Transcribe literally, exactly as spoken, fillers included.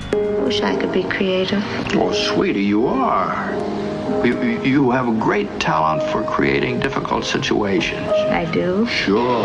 Wish I could be creative. Oh, sweetie, you are. You, you have a great talent for creating difficult situations. I do? Sure.